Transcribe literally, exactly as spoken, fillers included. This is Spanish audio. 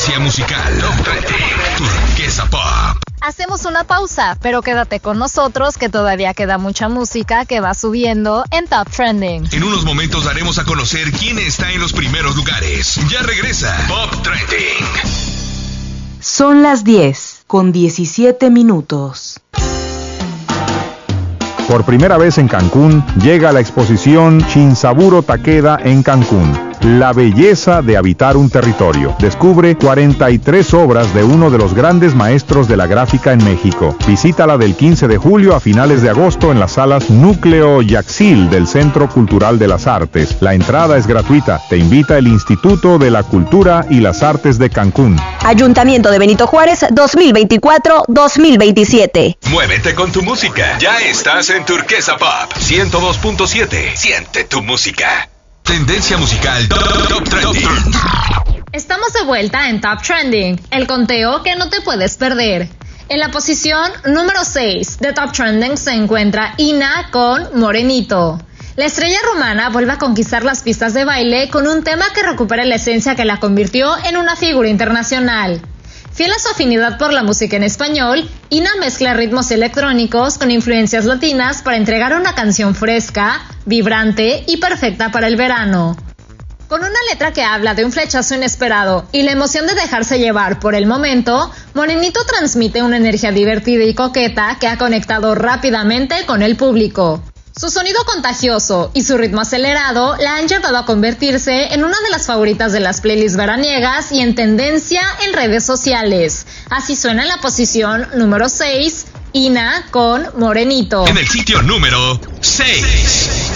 Tendencia musical. Top treinta. Turquesa Pop. Hacemos una pausa, pero quédate con nosotros que todavía queda mucha música que va subiendo en Top Trending. En unos momentos daremos a conocer quién está en los primeros lugares. Ya regresa Top Trending. Son las diez con diecisiete minutos. Por primera vez en Cancún, llega la exposición Shinsaburo Takeda en Cancún. La belleza de habitar un territorio. Descubre cuarenta y tres obras de uno de los grandes maestros de la gráfica en México. Visítala del quince de julio a finales de agosto en las salas Núcleo Yaxil del Centro Cultural de las Artes. La entrada es gratuita. Te invita el Instituto de la Cultura y las Artes de Cancún. Ayuntamiento de Benito Juárez dos mil veinticuatro dos mil veintisiete. Muévete con tu música. Ya estás en Turquesa Pop ciento dos punto siete. Siente tu música. Tendencia musical Top, Top Trending. Estamos de vuelta en Top Trending, el conteo que no te puedes perder. En la posición número seis de Top Trending se encuentra Ina con Morenito. La estrella rumana vuelve a conquistar las pistas de baile con un tema que recupera la esencia que la convirtió en una figura internacional. Fiel a su afinidad por la música en español, Ina mezcla ritmos electrónicos con influencias latinas para entregar una canción fresca, vibrante y perfecta para el verano. Con una letra que habla de un flechazo inesperado y la emoción de dejarse llevar por el momento, Morenito transmite una energía divertida y coqueta que ha conectado rápidamente con el público. Su sonido contagioso y su ritmo acelerado la han llevado a convertirse en una de las favoritas de las playlists veraniegas y en tendencia en redes sociales. Así suena en la posición número seis, Ina con Morenito. En el sitio número seis.